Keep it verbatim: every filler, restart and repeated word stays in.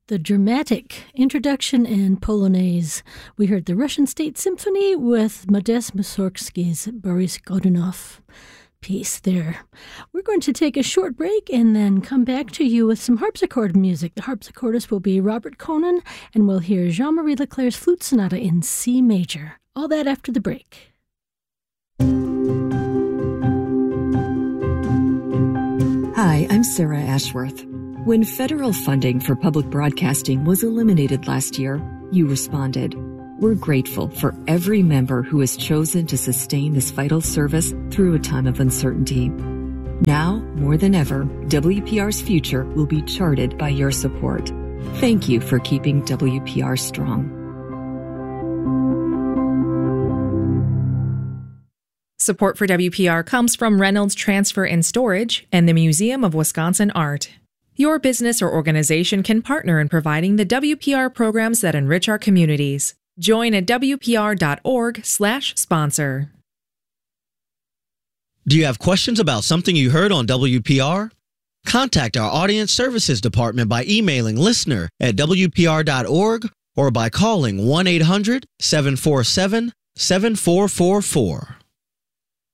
The dramatic introduction and Polonaise. We heard the Russian State Symphony with Modest Mussorgsky's Boris Godunov piece there. We're going to take a short break and then come back to you with some harpsichord music. The harpsichordist will be Robert Conan, and we'll hear Jean-Marie Leclerc's Flute Sonata in C major. All that after the break. Hi, I'm Sarah Ashworth. When federal funding for public broadcasting was eliminated last year, you responded. We're grateful for every member who has chosen to sustain this vital service through a time of uncertainty. Now, more than ever, W P R's future will be charted by your support. Thank you for keeping W P R strong. Support for W P R comes from Reynolds Transfer and Storage and the Museum of Wisconsin Art. Your business or organization can partner in providing the W P R programs that enrich our communities. Join at W P R dot org slash sponsor. Do you have questions about something you heard on W P R? Contact our Audience Services Department by emailing listener at W P R dot org or by calling one eight hundred seven four seven seven four four four.